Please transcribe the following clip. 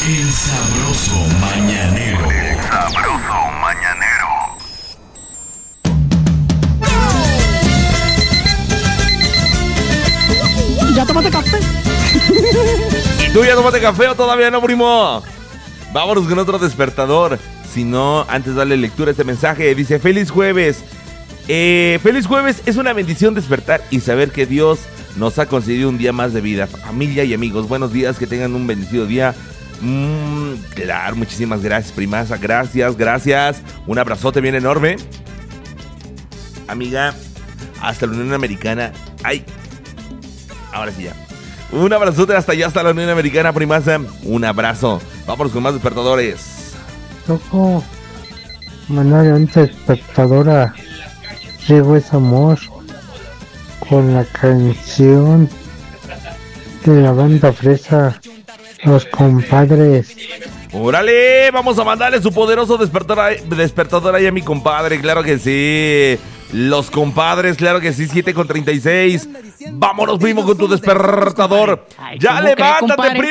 El sabroso mañanero. ¿Ya tomaste café? ¿Y tú ya tomaste café o todavía no, primo? Vámonos con otro despertador. Si no, antes darle lectura a este mensaje. Dice, feliz jueves. Feliz jueves, es una bendición despertar y saber que Dios nos ha concedido un día más de vida. Familia y amigos, buenos días, que tengan un bendecido día. Claro, muchísimas gracias, primaza, gracias. Un abrazote bien enorme. Amiga, hasta la Unión Americana. Ay, ahora sí ya. Un abrazote hasta allá, hasta la Unión Americana, primaza. Un abrazo. Vámonos con más despertadores. Loco, mandale un despertadora. Llegó ese amor con la canción de la banda Fresa, Los Compadres. ¡Órale! Vamos a mandarle su poderoso despertador ahí a mi compadre, claro que sí. Los Compadres, claro que sí, 7:36. Vámonos, primo, con tu despertador. ¡Ya levántate, primo!